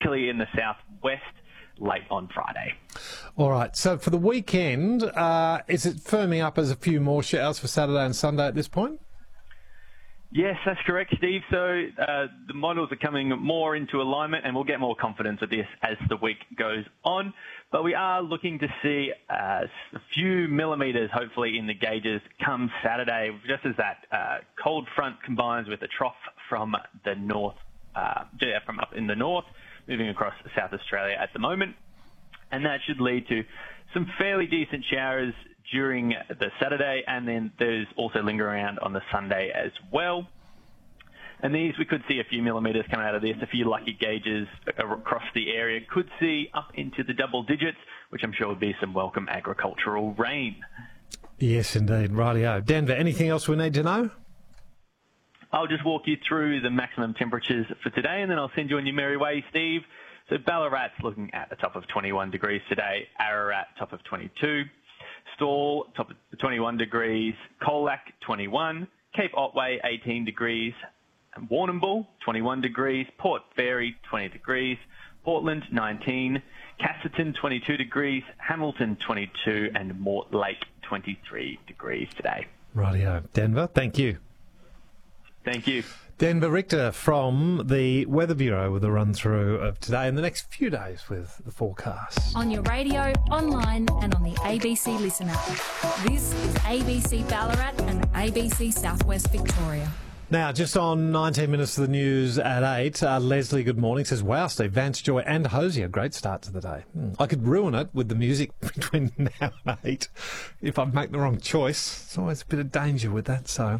particularly in the southwest, late on Friday. All right, so for the weekend, is it firming up as a few more showers for Saturday and Sunday at this point? Yes, that's correct, Steve. So the models are coming more into alignment, and we'll get more confidence of this as the week goes on. But we are looking to see a few millimetres, hopefully, in the gauges come Saturday, just as that cold front combines with a trough from the north, from up in the north, moving across South Australia at the moment. And that should lead to some fairly decent showers during the Saturday, and then those also linger around on the Sunday as well. And these, we could see a few millimetres coming out of this. A few lucky gauges across the area could see up into the double digits, which I'm sure would be some welcome agricultural rain. Yes, indeed. Rightio. Denver, anything else we need to know? I'll just walk you through the maximum temperatures for today, and then I'll send you on your merry way, Steve. So Ballarat's looking at a top of 21 degrees today. Ararat, top of 22. Stawell, top of 21 degrees. Colac, 21. Cape Otway, 18 degrees. And Warrnambool, 21 degrees. Port Fairy, 20 degrees. Portland, 19. Casterton, 22 degrees. Hamilton, 22. And Mortlake, 23 degrees today. Rightio. Denver, thank you. Thank you. Denver Richter from the Weather Bureau with a run-through of today and the next few days with the forecast. On your radio, online and on the ABC Listen app. This is ABC Ballarat and ABC Southwest Victoria. Now, just on 19 minutes of the news at 8, Leslie, good morning, says, wow, Steve, Vance, Joy and Hosier, great start to the day. I could ruin it with the music between now and 8 if I make the wrong choice. There's always a bit of danger with that, so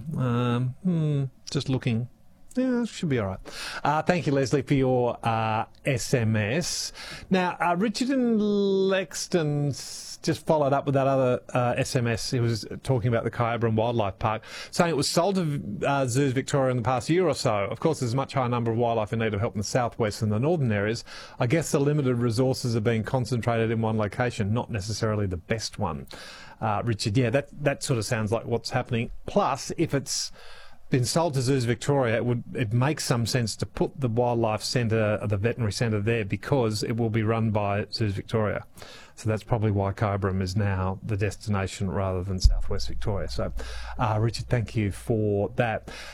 just looking. Yeah, should be all right. Thank you, Leslie, for your SMS. Now, Richard in Lexington just followed up with that other SMS. He was talking about the Kyabram Wildlife Park, saying it was sold to Zoos Victoria in the past year or so. Of course, there's a much higher number of wildlife in need of help in the southwest and the northern areas. I guess the limited resources are being concentrated in one location, not necessarily the best one. Richard, yeah, that sort of sounds like what's happening. Plus, if it's been sold to Zoos Victoria, it makes some sense to put the wildlife centre, the veterinary centre there, because it will be run by Zoos Victoria. So that's probably why Kyabram is now the destination rather than southwest Victoria. So, Richard, thank you for that.